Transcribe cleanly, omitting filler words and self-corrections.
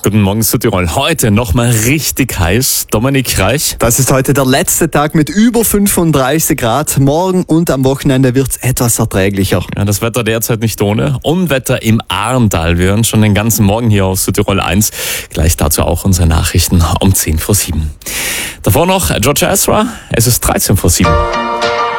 Guten Morgen Südtirol. Heute nochmal richtig heiß. Dominik Reich. Das ist heute der letzte Tag mit über 35 Grad. Morgen und am Wochenende wird's etwas erträglicher. Ja, das Wetter derzeit nicht ohne. Unwetter im Ahrntal. Wir hören schon den ganzen Morgen hier auf Südtirol 1. Gleich dazu auch unsere Nachrichten um 10 vor 7. Davor noch George Ezra. Es ist 13 vor 7.